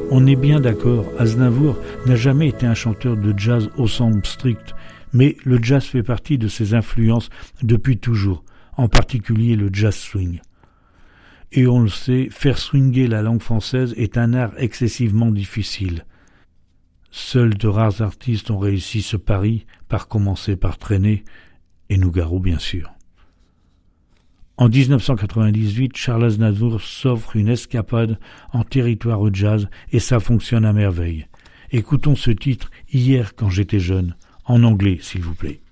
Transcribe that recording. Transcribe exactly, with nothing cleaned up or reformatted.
On est bien d'accord, Aznavour n'a jamais été un chanteur de jazz au sens strict, mais le jazz fait partie de ses influences depuis toujours, en particulier le jazz swing. Et on le sait, faire swinger la langue française est un art excessivement difficile. Seuls de rares artistes ont réussi ce pari, par commencer par Trenet, et Nougaro bien sûr. En dix-neuf cent quatre-vingt-dix-huit, Charles Aznavour s'offre une escapade en territoire jazz et ça fonctionne à merveille. Écoutons ce titre « Hier quand j'étais jeune », en anglais s'il vous plaît.